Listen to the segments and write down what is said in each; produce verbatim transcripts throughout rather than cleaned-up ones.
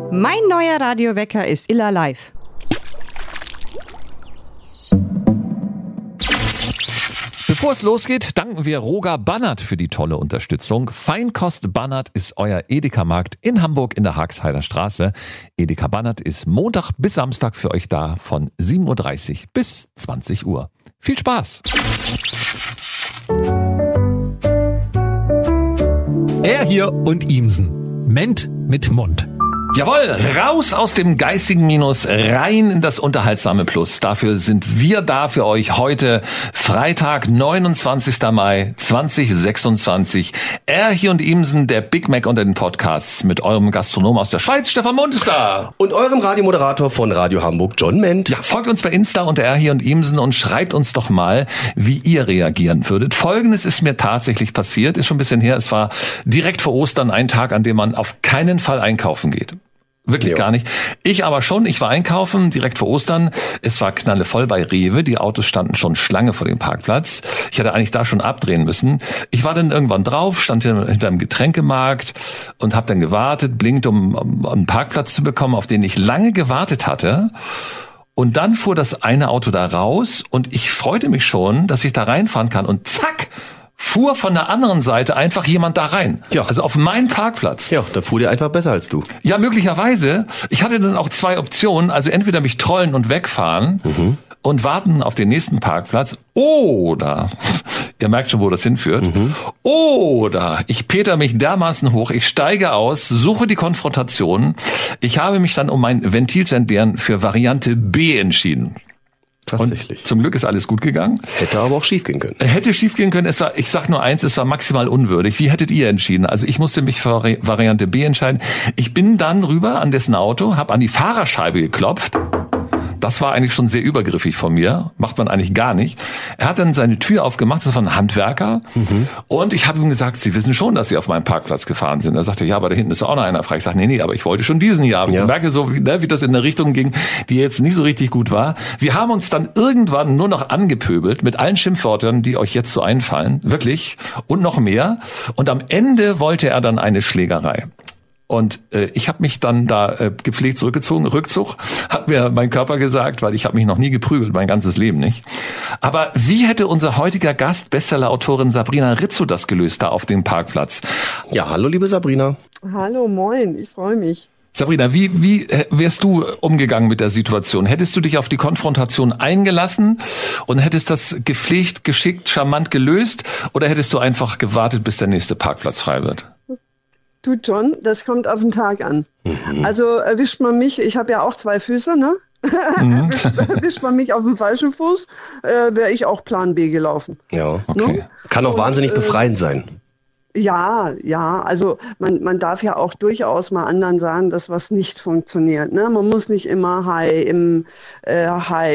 Mein neuer Radiowecker ist Illa Live. Bevor es losgeht, danken wir Roger Bannert für die tolle Unterstützung. Feinkost Bannert ist euer Edeka-Markt in Hamburg in der Haagheider Straße. Edeka Bannert ist Montag bis Samstag für euch da von sieben Uhr dreißig bis zwanzig Uhr. Viel Spaß! Er hier und Iemsen. Ment mit Mund. Jawohl, raus aus dem geistigen Minus, rein in das unterhaltsame Plus. Dafür sind wir da für euch heute, Freitag, neunundzwanzigster Mai zweitausendsechsundzwanzig. Erhi und Iemsen, der Big Mac unter den Podcasts, mit eurem Gastronom aus der Schweiz, Stefan Mund ist da. Und eurem Radiomoderator von Radio Hamburg, John Ment. Ja, folgt uns bei Insta unter Erhi und Iemsen und schreibt uns doch mal, wie ihr reagieren würdet. Folgendes ist mir tatsächlich passiert, ist schon ein bisschen her. Es war direkt vor Ostern ein Tag, an dem man auf keinen Fall einkaufen geht. Wirklich Jo. gar nicht. Ich aber schon. Ich war einkaufen, direkt vor Ostern. Es war knallevoll bei Rewe. Die Autos standen schon Schlange vor dem Parkplatz. Ich hätte eigentlich da schon abdrehen müssen. Ich war dann irgendwann drauf, stand hinter einem Getränkemarkt und habe dann gewartet, blinkt, um, um einen Parkplatz zu bekommen, auf den ich lange gewartet hatte. Und dann fuhr das eine Auto da raus und ich freute mich schon, dass ich da reinfahren kann. Und zack! Fuhr von der anderen Seite einfach jemand da rein. Ja. Also auf meinen Parkplatz. Ja, da fuhr der einfach besser als du. Ja, möglicherweise. Ich hatte dann auch zwei Optionen. Also entweder mich trollen und wegfahren mhm. und warten auf den nächsten Parkplatz. Oder, ihr merkt schon, wo das hinführt. Mhm. Oder ich peter mich dermaßen hoch, ich steige aus, suche die Konfrontation. Ich habe mich dann, um mein Ventil zu entleeren, für Variante B entschieden. Tatsächlich. Und zum Glück ist alles gut gegangen. Hätte aber auch schief gehen können. Hätte schief gehen können. Es war, ich sag nur eins, es war maximal unwürdig. Wie hättet ihr entschieden? Also ich musste mich für Variante B entscheiden. Ich bin dann rüber an dessen Auto, habe an die Fahrerscheibe geklopft. Das war eigentlich schon sehr übergriffig von mir. Macht man eigentlich gar nicht. Er hat dann seine Tür aufgemacht, das war ein Handwerker. Mhm. Und ich habe ihm gesagt, Sie wissen schon, dass Sie auf meinem Parkplatz gefahren sind. Er sagte, ja, aber da hinten ist auch noch einer frei. Ich sage, nee, nee, aber ich wollte schon diesen hier haben. Ja. Ich merke so, wie, ne, wie das in eine Richtung ging, die jetzt nicht so richtig gut war. Wir haben uns dann irgendwann nur noch angepöbelt mit allen Schimpfwörtern, die euch jetzt so einfallen. Wirklich. Und noch mehr. Und am Ende wollte er dann eine Schlägerei. Und äh, ich habe mich dann da äh, gepflegt zurückgezogen. Rückzug, hat mir mein Körper gesagt, weil ich habe mich noch nie geprügelt, mein ganzes Leben nicht. Aber wie hätte unser heutiger Gast, Bestseller-Autorin Sabrina Rizzo, das gelöst da auf dem Parkplatz? Ja, hallo liebe Sabrina. Hallo, moin, ich freue mich. Sabrina, wie, wie wärst du umgegangen mit der Situation? Hättest du dich auf die Konfrontation eingelassen und hättest das gepflegt, geschickt, charmant gelöst? Oder hättest du einfach gewartet, bis der nächste Parkplatz frei wird? Du John, das kommt auf den Tag an. Mhm. Also erwischt man mich, ich habe ja auch zwei Füße, ne? Mhm. erwischt, erwischt man mich auf dem falschen Fuß, äh, wäre ich auch Plan B gelaufen. Ja, okay. Ne? Kann auch und, wahnsinnig befreiend äh, sein. Ja, ja, also man, man darf ja auch durchaus mal anderen sagen, dass was nicht funktioniert. Ne? Man muss nicht immer high im äh,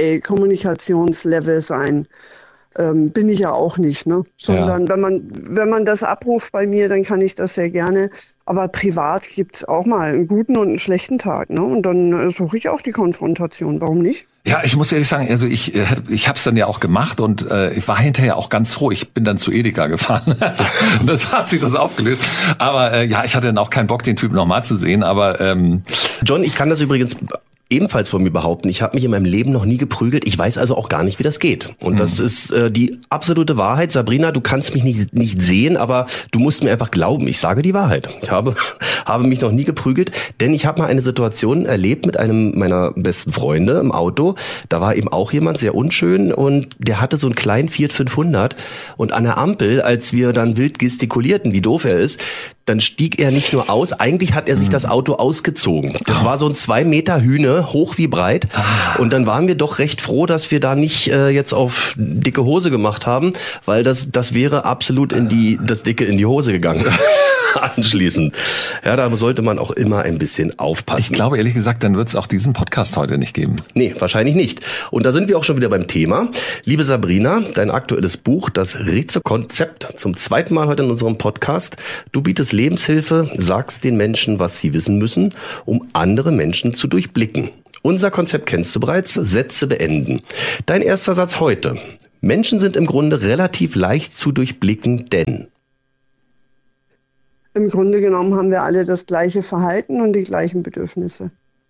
High-Kommunikationslevel sein. Ähm, bin ich ja auch nicht, ne? Sondern ja. wenn man wenn man das abruft bei mir, dann kann ich das sehr gerne. Aber privat gibt's auch mal einen guten und einen schlechten Tag, ne? Und dann äh, suche ich auch die Konfrontation. Warum nicht? Ja, ich muss ehrlich sagen, also ich ich habe es dann ja auch gemacht und äh, ich war hinterher auch ganz froh. Ich bin dann zu Edeka gefahren und das hat sich das aufgelöst. Aber äh, ja, ich hatte dann auch keinen Bock, den Typen nochmal zu sehen. Aber ähm, John, ich kann das übrigens ebenfalls von mir behaupten, ich habe mich in meinem Leben noch nie geprügelt. Ich weiß also auch gar nicht, wie das geht. Und mhm. das ist äh, die absolute Wahrheit. Sabrina, du kannst mich nicht nicht sehen, aber du musst mir einfach glauben. Ich sage die Wahrheit. Ich habe habe mich noch nie geprügelt, denn ich habe mal eine Situation erlebt mit einem meiner besten Freunde im Auto. Da war eben auch jemand sehr unschön und der hatte so einen kleinen Fiat fünfhundert und an der Ampel, als wir dann wild gestikulierten, wie doof er ist, dann stieg er nicht nur aus, eigentlich hat er sich das Auto ausgezogen. Das war so ein zwei Meter Hühne, hoch wie breit. Und dann waren wir doch recht froh, dass wir da nicht äh, jetzt auf dicke Hose gemacht haben, weil das das wäre absolut in die das Dicke in die Hose gegangen. Anschließend. Ja, da sollte man auch immer ein bisschen aufpassen. Ich glaube, ehrlich gesagt, dann wird es auch diesen Podcast heute nicht geben. Nee, wahrscheinlich nicht. Und da sind wir auch schon wieder beim Thema. Liebe Sabrina, dein aktuelles Buch, das Rizzo-Konzept, zum zweiten Mal heute in unserem Podcast. Du bietest Lebenshilfe, sagst den Menschen, was sie wissen müssen, um andere Menschen zu durchblicken. Unser Konzept kennst du bereits. Sätze beenden. Dein erster Satz heute. Menschen sind im Grunde relativ leicht zu durchblicken, denn... Im Grunde genommen haben wir alle das gleiche Verhalten und die gleichen Bedürfnisse.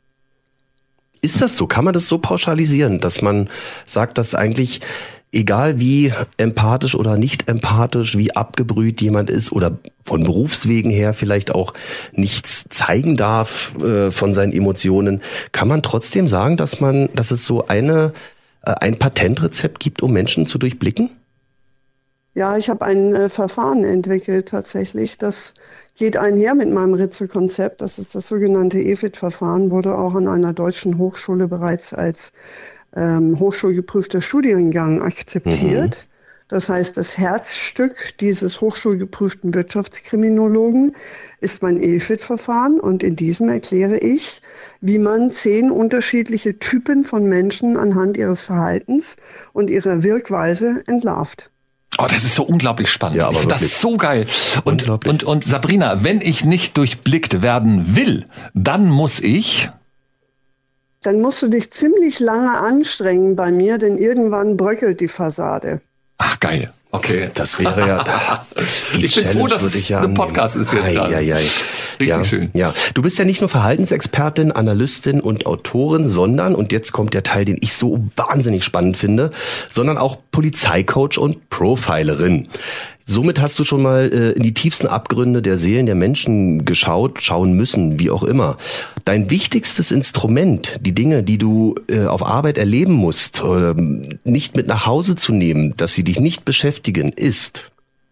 Ist das so? Kann man das so pauschalisieren, dass man sagt, dass eigentlich, egal wie empathisch oder nicht empathisch, wie abgebrüht jemand ist oder von Berufswegen her vielleicht auch nichts zeigen darf äh, von seinen Emotionen, kann man trotzdem sagen, dass man, dass es so eine äh, ein Patentrezept gibt, um Menschen zu durchblicken? Ja, ich habe ein äh, Verfahren entwickelt tatsächlich. Das geht einher mit meinem Ritze-Konzept. Das ist das sogenannte E F I T-Verfahren, wurde auch an einer deutschen Hochschule bereits als ähm, hochschulgeprüfter Studiengang akzeptiert. Mhm. Das heißt, das Herzstück dieses hochschulgeprüften Wirtschaftskriminologen ist mein E F I T-Verfahren und in diesem erkläre ich, wie man zehn unterschiedliche Typen von Menschen anhand ihres Verhaltens und ihrer Wirkweise entlarvt. Oh, das ist so unglaublich spannend. Ja, aber ich finde das so geil. Und, und, und Sabrina, wenn ich nicht durchblickt werden will, dann muss ich... Dann musst du dich ziemlich lange anstrengen bei mir, denn irgendwann bröckelt die Fassade. Ach, geil. Okay. Das wäre ja... Da, ich bin froh, dass es ja ein Podcast ist jetzt gerade. Richtig ja, schön. Ja, du bist ja nicht nur Verhaltensexpertin, Analystin und Autorin, sondern, und jetzt kommt der Teil, den ich so wahnsinnig spannend finde, sondern auch Polizeicoach und Profilerin. Somit hast du schon mal äh, in die tiefsten Abgründe der Seelen der Menschen geschaut, schauen müssen, wie auch immer. Dein wichtigstes Instrument, die Dinge, die du äh, auf Arbeit erleben musst, äh, nicht mit nach Hause zu nehmen, dass sie dich nicht beschäftigen, ist?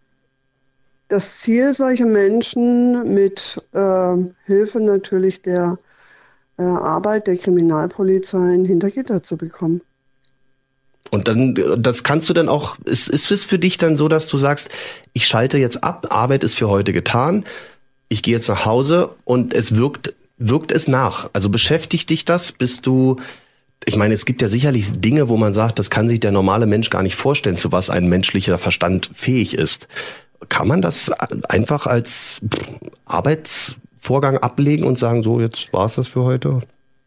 Das Ziel, solche Menschen mit äh, Hilfe natürlich der äh, Arbeit der Kriminalpolizei hinter Gitter zu bekommen. Und dann, das kannst du dann auch, ist, ist es für dich dann so, dass du sagst, ich schalte jetzt ab, Arbeit ist für heute getan, ich gehe jetzt nach Hause und es wirkt, wirkt es nach? Also beschäftigt dich das, bist du, ich meine, es gibt ja sicherlich Dinge, wo man sagt, das kann sich der normale Mensch gar nicht vorstellen, zu was ein menschlicher Verstand fähig ist. Kann man das einfach als Arbeitsvorgang ablegen und sagen, so, jetzt war's das für heute?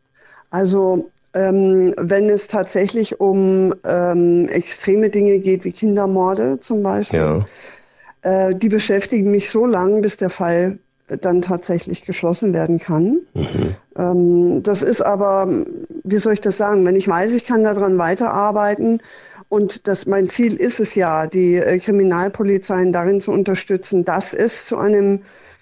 Also, Ähm, wenn es tatsächlich um ähm, extreme Dinge geht, wie Kindermorde zum Beispiel, ja. äh, die beschäftigen mich so lange, bis der Fall dann tatsächlich geschlossen werden kann. Mhm. Ähm, das ist aber, wie soll ich das sagen, wenn ich weiß, ich kann daran weiterarbeiten und das, mein Ziel ist es ja, die äh, Kriminalpolizeien darin zu unterstützen, dass es zu einem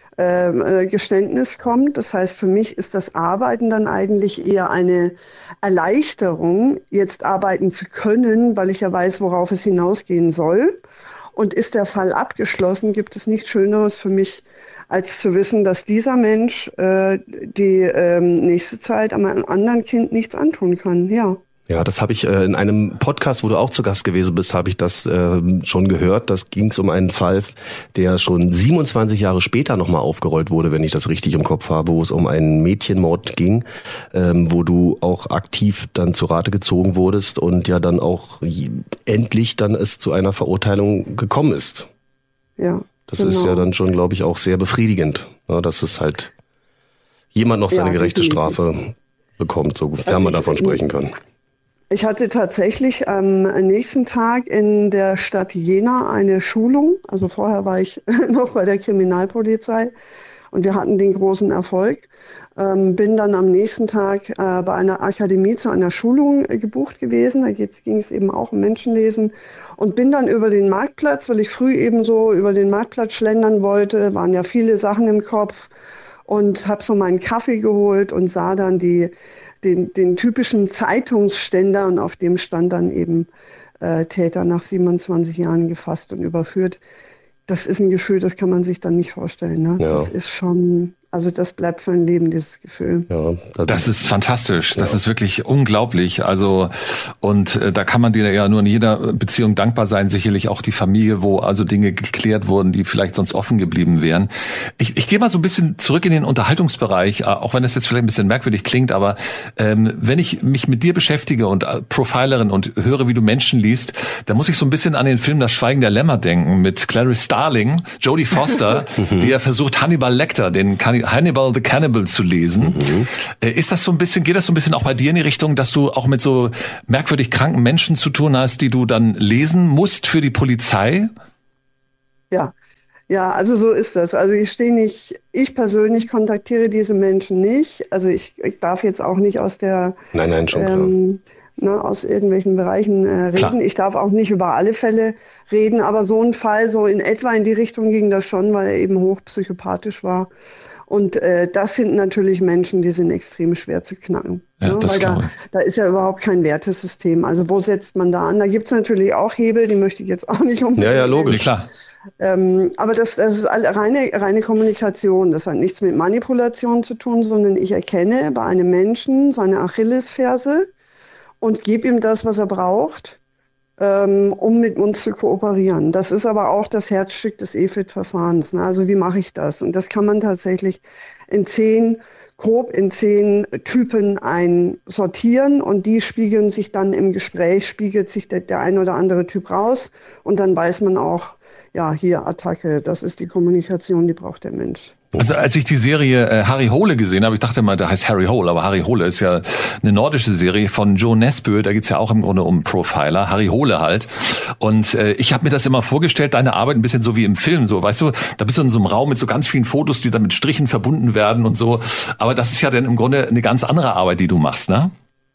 äh, Geständnis kommt. Das heißt, für mich ist das Arbeiten dann eigentlich eher eine Erleichterung, jetzt arbeiten zu können, weil ich ja weiß, worauf es hinausgehen soll. Und ist der Fall abgeschlossen, gibt es nichts Schöneres für mich, als zu wissen, dass dieser Mensch äh, die äh, nächste Zeit einem anderen Kind nichts antun kann. Ja. Ja, das habe ich äh, in einem Podcast, wo du auch zu Gast gewesen bist, habe ich das äh, schon gehört. Das ging es um einen Fall, der schon siebenundzwanzig Jahre später nochmal aufgerollt wurde, wenn ich das richtig im Kopf habe, wo es um einen Mädchenmord ging, ähm, wo du auch aktiv dann zu Rate gezogen wurdest und ja dann auch endlich dann es zu einer Verurteilung gekommen ist. Ja. Das genau. ist ja dann schon, glaube ich, auch sehr befriedigend, ne, dass es halt jemand noch seine ja, gerechte Strafe bekommt, sofern also man davon sprechen kann. Ich hatte tatsächlich am nächsten Tag in der Stadt Jena eine Schulung. Also vorher war ich noch bei der Kriminalpolizei und wir hatten den großen Erfolg. Ähm, bin dann am nächsten Tag äh, bei einer Akademie zu einer Schulung äh, gebucht gewesen. Da ging es eben auch um Menschenlesen und bin dann über den Marktplatz, weil ich früh eben so über den Marktplatz schlendern wollte, waren ja viele Sachen im Kopf und habe so meinen Kaffee geholt und sah dann die Den, den typischen Zeitungsständer und auf dem stand dann eben äh, Täter nach siebenundzwanzig Jahren gefasst und überführt. Das ist ein Gefühl, das kann man sich dann nicht vorstellen. Ne? Ja. Das ist schon, also das bleibt für ein Leben, dieses Gefühl. Ja, das, das ist fantastisch. Das ja. ist wirklich unglaublich. Also und äh, da kann man dir ja nur in jeder Beziehung dankbar sein. Sicherlich auch die Familie, wo also Dinge geklärt wurden, die vielleicht sonst offen geblieben wären. Ich, ich gehe mal so ein bisschen zurück in den Unterhaltungsbereich, auch wenn das jetzt vielleicht ein bisschen merkwürdig klingt, aber ähm, wenn ich mich mit dir beschäftige und äh, Profilerin und höre, wie du Menschen liest, da muss ich so ein bisschen an den Film Das Schweigen der Lämmer denken mit Clarice Starling, Jodie Foster, die ja versucht, Hannibal Lecter, den Hannibal the Cannibal zu lesen. Mhm. Ist das so ein bisschen, geht das so ein bisschen auch bei dir in die Richtung, dass du auch mit so merkwürdig kranken Menschen zu tun hast, die du dann lesen musst für die Polizei? Ja, Ja, also so ist das. Also ich stehe nicht, ich persönlich kontaktiere diese Menschen nicht. Also ich, ich darf jetzt auch nicht aus der Nein, nein, schon ähm, ne, aus irgendwelchen Bereichen äh, reden. Klar. Ich darf auch nicht über alle Fälle reden, aber so ein Fall, so in etwa in die Richtung ging das schon, weil er eben hochpsychopathisch war. Und äh, das sind natürlich Menschen, die sind extrem schwer zu knacken. Ja, ne? das Weil da, glaube da ist ja überhaupt kein Wertesystem. Also wo setzt man da an? Da gibt es natürlich auch Hebel, die möchte ich jetzt auch nicht unbedingt. Ja, ja, ich. logisch. Nee, klar. Ähm, aber das, das ist alle reine, reine Kommunikation. Das hat nichts mit Manipulation zu tun, sondern ich erkenne bei einem Menschen seine Achillesferse und gebe ihm das, was er braucht, ähm, um mit uns zu kooperieren. Das ist aber auch das Herzstück des E F I T-Verfahrens. Ne? Also wie mache ich das? Und das kann man tatsächlich in zehn, grob in zehn Typen einsortieren und die spiegeln sich dann im Gespräch, spiegelt sich der, der ein oder andere Typ raus und dann weiß man auch, ja, hier Attacke, das ist die Kommunikation, die braucht der Mensch. Also als ich die Serie äh, Harry Hole gesehen habe, ich dachte mal, der heißt Harry Hole, aber Harry Hole ist ja eine nordische Serie von Joe Nesbø, da geht's ja auch im Grunde um Profiler, Harry Hole halt. Und äh, ich habe mir das immer vorgestellt, deine Arbeit ein bisschen so wie im Film, so, weißt du, da bist du in so einem Raum mit so ganz vielen Fotos, die dann mit Strichen verbunden werden und so. Aber das ist ja dann im Grunde eine ganz andere Arbeit, die du machst, ne?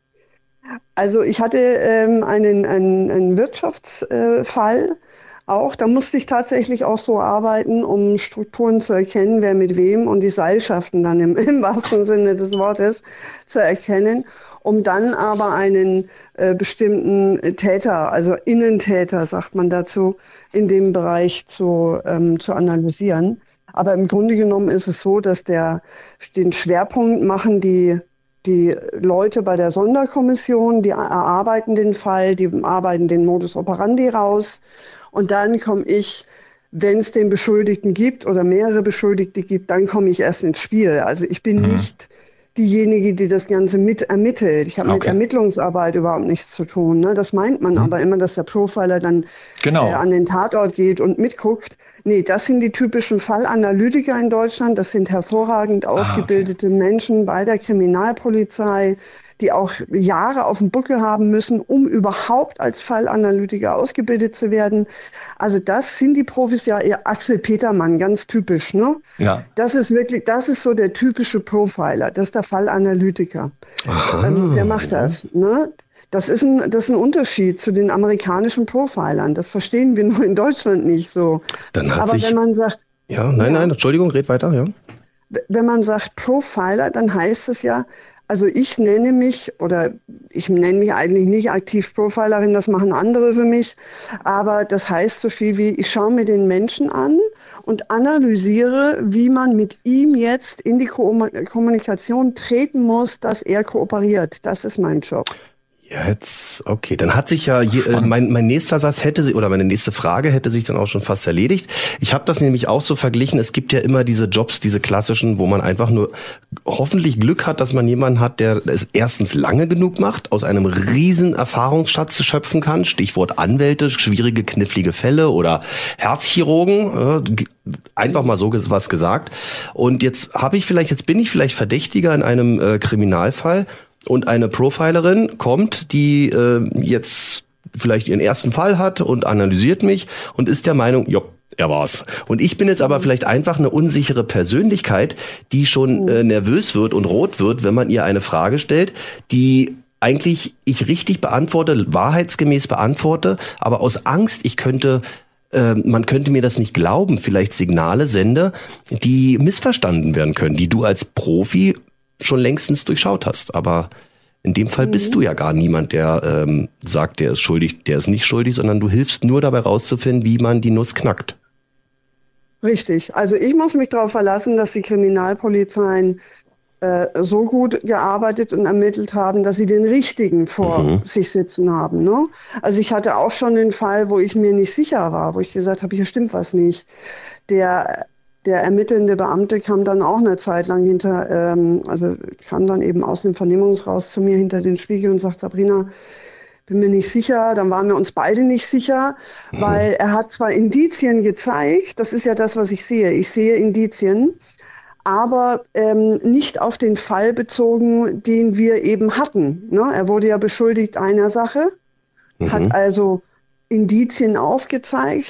Also ich hatte ähm, einen, einen, einen Wirtschaftsfall, äh, auch, da musste ich tatsächlich auch so arbeiten, um Strukturen zu erkennen, wer mit wem und die Seilschaften dann im, im wahrsten Sinne des Wortes zu erkennen, um dann aber einen äh, bestimmten Täter, also Innentäter, sagt man dazu, in dem Bereich zu, ähm, zu analysieren. Aber im Grunde genommen ist es so, dass der, den Schwerpunkt machen die Die Leute bei der Sonderkommission, die erarbeiten den Fall, die arbeiten den Modus operandi raus. Und dann komme ich, wenn es den Beschuldigten gibt oder mehrere Beschuldigte gibt, dann komme ich erst ins Spiel. Also ich bin mhm. nicht diejenige, die das Ganze mit ermittelt. Ich habe okay. mit Ermittlungsarbeit überhaupt nichts zu tun. Ne? Das meint man mhm. aber immer, dass der Profiler dann genau. äh, an den Tatort geht und mitguckt. Nee, das sind die typischen Fallanalytiker in Deutschland. Das sind hervorragend ausgebildete ah, okay. Menschen bei der Kriminalpolizei, die auch Jahre auf dem Buckel haben müssen, um überhaupt als Fallanalytiker ausgebildet zu werden. Also das sind die Profis, ja, Axel Petermann, ganz typisch, ne? Ja. Das ist wirklich, das ist so der typische Profiler, das ist der Fallanalytiker. Ähm, der macht das, ne? Das ist ein, das ist ein Unterschied zu den amerikanischen Profilern. Das verstehen wir nur in Deutschland nicht so. Dann hat Aber sich, wenn man sagt, ja, nein, ja, nein, Entschuldigung, red weiter, ja. Wenn man sagt Profiler, dann heißt es ja, also ich nenne mich, oder ich nenne mich eigentlich nicht aktiv Profilerin, das machen andere für mich, aber das heißt so viel wie, ich schaue mir den Menschen an und analysiere, wie man mit ihm jetzt in die Ko- Kommunikation treten muss, dass er kooperiert. Das ist mein Job. Jetzt, okay, dann hat sich ja je, äh, mein mein nächster Satz hätte sich oder meine nächste Frage hätte sich dann auch schon fast erledigt. Ich habe das nämlich auch so verglichen. Es gibt ja immer diese Jobs, diese klassischen, wo man einfach nur hoffentlich Glück hat, dass man jemanden hat, der es erstens lange genug macht, aus einem riesen Erfahrungsschatz schöpfen kann. Stichwort Anwälte, schwierige, knifflige Fälle oder Herzchirurgen. Äh, einfach mal so was gesagt. Und jetzt habe ich vielleicht, jetzt bin ich vielleicht Verdächtiger in einem äh, Kriminalfall. Und eine Profilerin kommt, die äh, jetzt vielleicht ihren ersten Fall hat und analysiert mich und ist der Meinung, jo, er war's. Und ich bin jetzt aber vielleicht einfach eine unsichere Persönlichkeit, die schon äh, nervös wird und rot wird, wenn man ihr eine Frage stellt, die eigentlich ich richtig beantworte, wahrheitsgemäß beantworte, aber aus Angst, ich könnte äh, man könnte mir das nicht glauben, vielleicht Signale sende, die missverstanden werden können, die du als Profi schon längstens durchschaut hast. Aber in dem Fall bist du ja gar niemand, der ähm, sagt, der ist schuldig, der ist nicht schuldig, sondern du hilfst nur dabei rauszufinden, wie man die Nuss knackt. Richtig. Also ich muss mich darauf verlassen, dass die Kriminalpolizeien äh, so gut gearbeitet und ermittelt haben, dass sie den Richtigen vor mhm. sich sitzen haben. Ne? Also ich hatte auch schon den Fall, wo ich mir nicht sicher war, wo ich gesagt habe, hier stimmt was nicht. Der Der ermittelnde Beamte kam dann auch eine Zeit lang hinter, ähm, also kam dann eben aus dem Vernehmungsraum zu mir hinter den Spiegel und sagt, Sabrina, bin mir nicht sicher. Dann waren wir uns beide nicht sicher, mhm. weil er hat zwar Indizien gezeigt, das ist ja das, was ich sehe. Ich sehe Indizien, aber ähm, nicht auf den Fall bezogen, den wir eben hatten. Ne? Er wurde ja beschuldigt einer Sache, mhm. hat also Indizien aufgezeigt,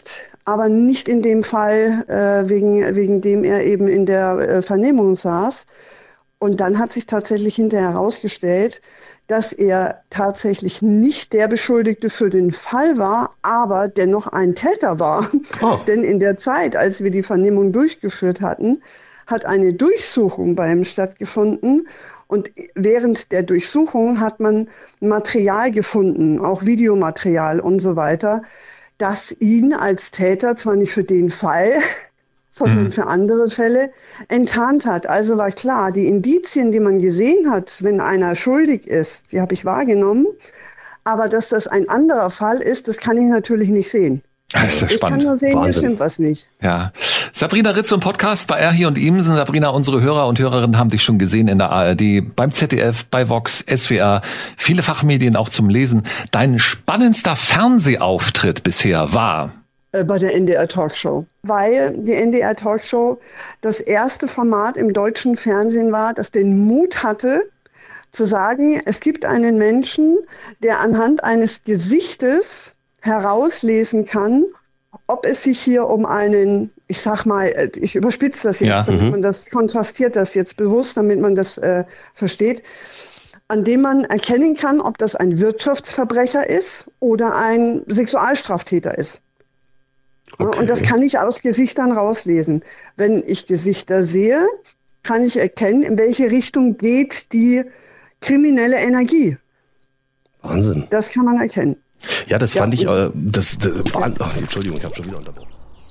aber nicht in dem Fall, äh, wegen, wegen dem er eben in der äh, Vernehmung saß. Und dann hat sich tatsächlich hinterher herausgestellt, dass er tatsächlich nicht der Beschuldigte für den Fall war, aber dennoch ein Täter war. Oh. Denn in der Zeit, als wir die Vernehmung durchgeführt hatten, hat eine Durchsuchung bei ihm stattgefunden. Und während der Durchsuchung hat man Material gefunden, auch Videomaterial und so weiter, das ihn als Täter zwar nicht für den Fall, sondern mhm. für andere Fälle enttarnt hat. Also war klar, die Indizien, die man gesehen hat, wenn einer schuldig ist, die habe ich wahrgenommen. Aber dass das ein anderer Fall ist, das kann ich natürlich nicht sehen. Das ist ja ich spannend. kann nur sehen, hier stimmt was nicht. Ja. Sabrina Ritz im Podcast bei Erhi und Imsen. Sabrina, unsere Hörer und Hörerinnen haben dich schon gesehen in der A R D, beim Z D F, bei Vox, S W R, viele Fachmedien auch zum Lesen. Dein spannendster Fernsehauftritt bisher war? Bei der N D R Talkshow. Weil die N D R Talkshow das erste Format im deutschen Fernsehen war, das den Mut hatte, zu sagen, es gibt einen Menschen, der anhand eines Gesichtes herauslesen kann, ob es sich hier um einen, ich sag mal, ich überspitze das jetzt, ja, damit man das kontrastiert das jetzt bewusst, damit man das äh, versteht, an dem man erkennen kann, ob das ein Wirtschaftsverbrecher ist oder ein Sexualstraftäter ist. Okay. Und das kann ich aus Gesichtern rauslesen. Wenn ich Gesichter sehe, kann ich erkennen, in welche Richtung geht die kriminelle Energie. Wahnsinn. Das kann man erkennen. Ja, das ja, fand ich, äh, das, das war, oh, Entschuldigung, ich habe schon wieder unterbrochen.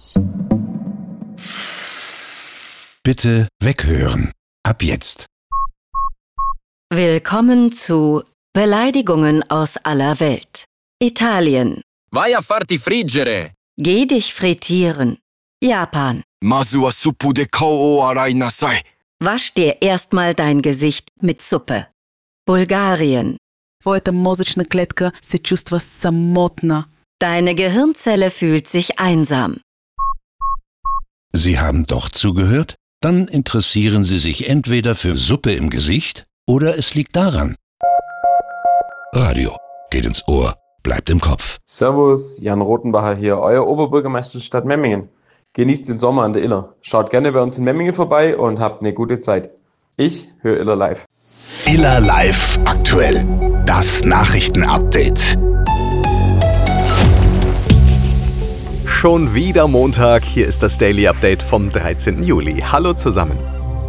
Bitte weghören. Ab jetzt. Willkommen zu Beleidigungen aus aller Welt. Italien. Vai a farti friggere. Geh dich frittieren. Japan. Masu wa suppu de kao o arai nasai. Wasch dir erstmal dein Gesicht mit Suppe. Bulgarien. Твоята мозъчна клетка се чувства самотна. Deine Gehirnzelle fühlt sich einsam. Sie haben doch zugehört? Dann interessieren Sie sich entweder für Suppe im Gesicht oder es liegt daran. Radio geht ins Ohr, bleibt im Kopf. Servus, Jan Rotenbacher hier, euer Oberbürgermeister der Stadt Memmingen. Genießt den Sommer an der Iller. Schaut gerne bei uns in Memmingen vorbei und habt eine gute Zeit. Ich höre Iller live. Iller live aktuell. Das Nachrichtenupdate. Schon wieder Montag, hier ist das Daily Update vom dreizehnten Juli. Hallo zusammen.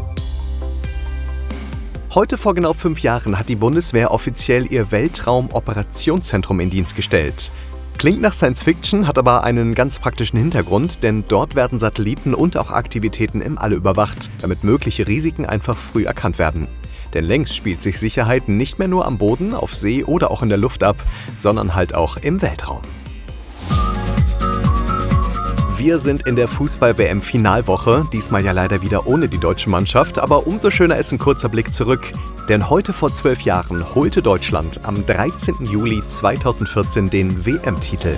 Heute vor genau fünf Jahren hat die Bundeswehr offiziell ihr Weltraum-Operationszentrum in Dienst gestellt. Klingt nach Science Fiction, hat aber einen ganz praktischen Hintergrund, denn dort werden Satelliten und auch Aktivitäten im All überwacht, damit mögliche Risiken einfach früh erkannt werden. Denn längst spielt sich Sicherheit nicht mehr nur am Boden, auf See oder auch in der Luft ab, sondern halt auch im Weltraum. Wir sind in der Fußball-W M-Finalwoche, diesmal ja leider wieder ohne die deutsche Mannschaft, aber umso schöner ist ein kurzer Blick zurück. Denn heute vor zwölf Jahren holte Deutschland am dreizehnten Juli zweitausendvierzehn den W M-Titel.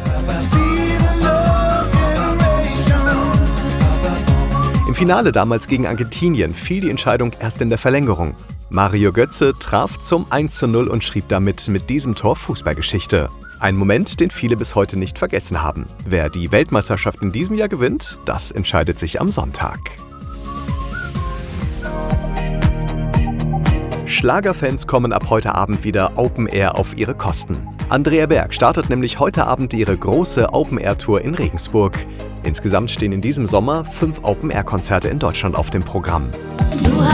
Im Finale damals gegen Argentinien fiel die Entscheidung erst in der Verlängerung. Mario Götze traf zum eins zu null und schrieb damit mit diesem Tor Fußballgeschichte. Ein Moment, den viele bis heute nicht vergessen haben. Wer die Weltmeisterschaft in diesem Jahr gewinnt, das entscheidet sich am Sonntag. Schlagerfans kommen ab heute Abend wieder Open Air auf ihre Kosten. Andrea Berg startet nämlich heute Abend ihre große Open Air Tour in Regensburg. Insgesamt stehen in diesem Sommer fünf Open Air Konzerte in Deutschland auf dem Programm.